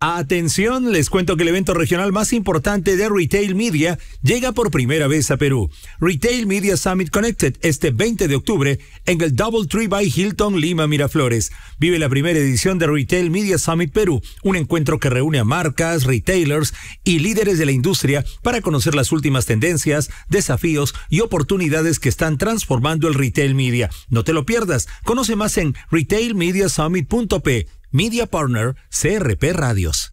Atención, les cuento que el evento regional más importante de Retail Media llega por primera vez a Perú. Retail Media Summit Connected este 20 de octubre en el DoubleTree by Hilton Lima Miraflores. Vive la primera edición de Retail Media Summit Perú, un encuentro que reúne a marcas, retailers y líderes de la industria para conocer las últimas tendencias, desafíos y oportunidades que están transformando el retail media. No te lo pierdas. Conoce más en retailmediasummit.p. Media Partner CRP Radios.